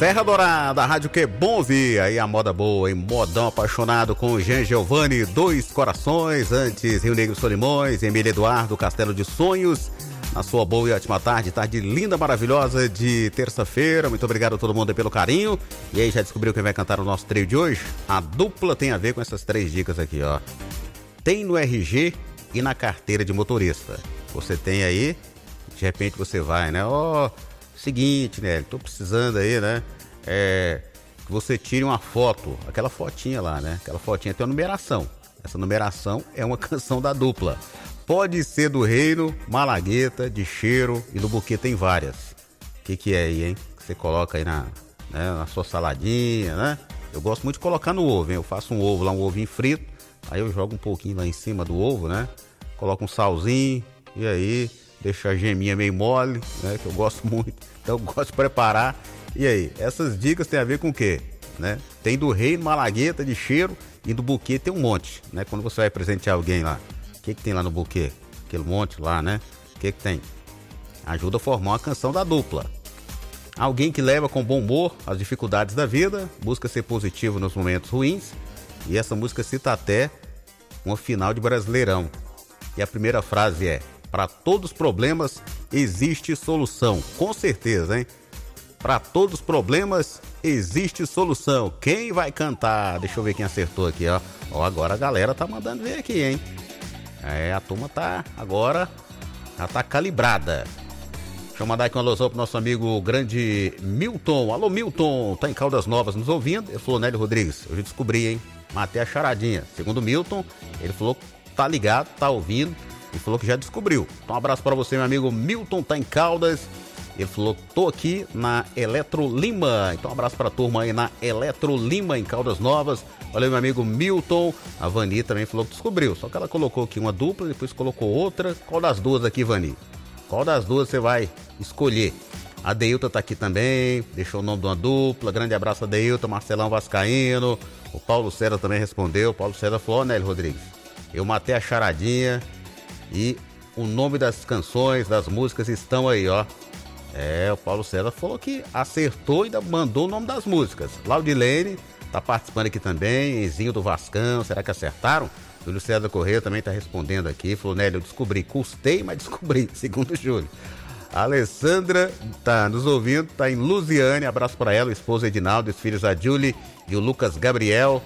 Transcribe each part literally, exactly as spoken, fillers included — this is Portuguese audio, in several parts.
Serra Dourada, a rádio que é bom ouvir. Aí a moda boa, em modão apaixonado com Jean Giovanni, Dois Corações. Antes, Rio Negro Solimões, Emília Eduardo, Castelo de Sonhos. Na sua boa e ótima tarde, tarde linda, maravilhosa de terça-feira. Muito obrigado a todo mundo pelo carinho. E aí, já descobriu quem vai cantar o nosso trio de hoje? A dupla tem a ver com essas três dicas aqui, ó. Tem no R G e na carteira de motorista. Você tem aí, de repente você vai, né? Ó, oh, seguinte, né? Tô precisando aí, né? É, que você tire uma foto, aquela fotinha lá, né? Aquela fotinha tem uma numeração. Essa numeração é uma canção da dupla. Pode ser do Reino, Malagueta, de Cheiro e do Buquê tem várias. O que que é aí, hein? Que você coloca aí na, né, na sua saladinha, né? Eu gosto muito de colocar no ovo, hein? Eu faço um ovo lá, um ovinho frito. Aí eu jogo um pouquinho lá em cima do ovo, né? Coloco um salzinho e aí deixo a geminha meio mole, né? Que eu gosto muito. Então eu gosto de preparar. E aí, essas dicas tem a ver com o quê? Né? Tem do Reino, Malagueta, de Cheiro e do Buquê tem um monte, né? Quando você vai presentear alguém lá. O que que tem lá no buquê? Aquele monte lá, né? O que que tem? Ajuda a formar uma canção da dupla. Alguém que leva com bom humor as dificuldades da vida, busca ser positivo nos momentos ruins. E essa música cita até uma final de Brasileirão. E a primeira frase é: para todos os problemas existe solução. Com certeza, hein? Para todos os problemas existe solução. Quem vai cantar? Deixa eu ver quem acertou aqui, ó. Ó, agora a galera tá mandando ver aqui, hein? É, a turma tá agora, já tá calibrada. Deixa eu mandar aqui uma alusão pro nosso amigo grande Milton. Alô, Milton, tá em Caldas Novas nos ouvindo? Eu sou o Nélio Rodrigues, eu já descobri, hein? Matei a charadinha. Segundo o Milton, ele falou que tá ligado, tá ouvindo e falou que já descobriu. Então um abraço para você, meu amigo Milton, tá em Caldas. Ele falou que tô aqui na Eletro Lima. Então um abraço pra turma aí na Eletro Lima, em Caldas Novas. Valeu, meu amigo Milton. A Vani também falou que descobriu. Só que ela colocou aqui uma dupla, depois colocou outra. Qual das duas aqui, Vani? Qual das duas você vai escolher? A Deilta tá aqui também, deixou o nome de uma dupla. Grande abraço a Deilta, Marcelão Vascaíno. O Paulo César também respondeu. O Paulo César falou: Nélio Rodrigues, eu matei a charadinha e o nome das canções, das músicas estão aí, ó. É, o Paulo César falou que acertou e ainda mandou o nome das músicas. Laudilene tá participando aqui também, Enzinho do Vascão, será que acertaram? Júlio César Corrêa também tá respondendo aqui, falou: Nélio, eu descobri, custei, mas descobri, segundo o Júlio. A Alessandra tá nos ouvindo, tá em Lusiane, abraço para ela, o esposo Edinaldo, os filhos a Julie e o Lucas Gabriel.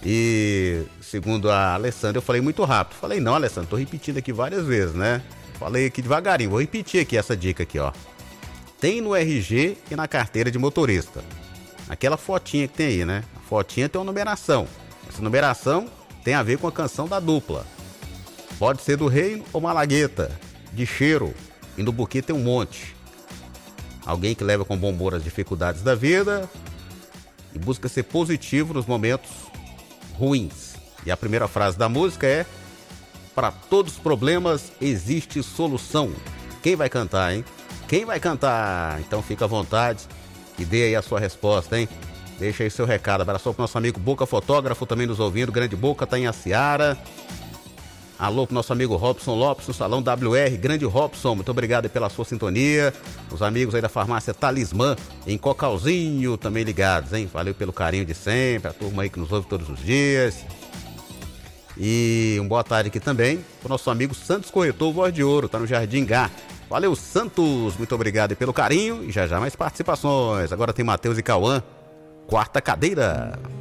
E segundo a Alessandra, eu falei muito rápido. Falei: não, Alessandra, tô repetindo aqui várias vezes, né? Falei aqui devagarinho, vou repetir aqui essa dica aqui, ó. Tem no R G e na carteira de motorista. Aquela fotinha que tem aí, né? A fotinha tem uma numeração. Essa numeração tem a ver com a canção da dupla. Pode ser do Reino ou Malagueta, de Cheiro. E no buquê tem um monte. Alguém que leva com bom humor as dificuldades da vida e busca ser positivo nos momentos ruins. E a primeira frase da música é: para todos os problemas existe solução. Quem vai cantar, hein? Quem vai cantar? Então fica à vontade e dê aí a sua resposta, hein? Deixa aí seu recado. Abraço pro nosso amigo Boca Fotógrafo, também nos ouvindo. Grande Boca, tá em Aciara. Alô pro nosso amigo Robson Lopes, no Salão W R. Grande Robson, muito obrigado aí pela sua sintonia. Os amigos aí da farmácia Talismã, em Cocalzinho, também ligados, hein? Valeu pelo carinho de sempre, a turma aí que nos ouve todos os dias. E um boa tarde aqui também pro nosso amigo Santos Corretor Voz de Ouro, tá no Jardim Gá. Valeu, Santos, muito obrigado pelo carinho e já já mais participações. Agora tem Matheus e Cauã, Quarta Cadeira.